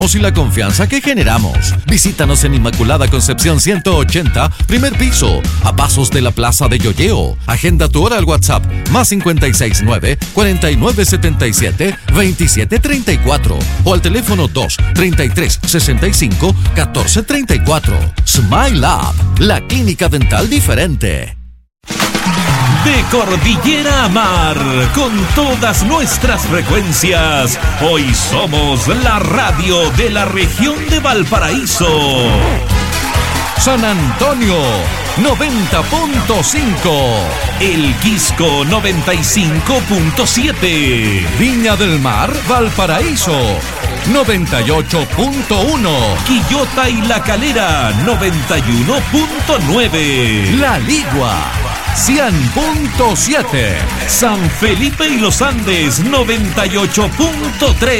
y la confianza que generamos. Visítanos en Inmaculada Concepción 180, primer piso, a pasos de la Plaza de Yoyeo. Agenda tu hora al WhatsApp +569-4977-2734 o al teléfono 2-33-65-1434. Smile Up, la clínica dental diferente. De cordillera a mar, con todas nuestras frecuencias, hoy somos la radio de la región de Valparaíso. San Antonio 90.5, El Quisco 95.7, Viña del Mar, Valparaíso 98.1, Quillota y La Calera 91.9, La Ligua 100.7, San Felipe y los Andes 98.3.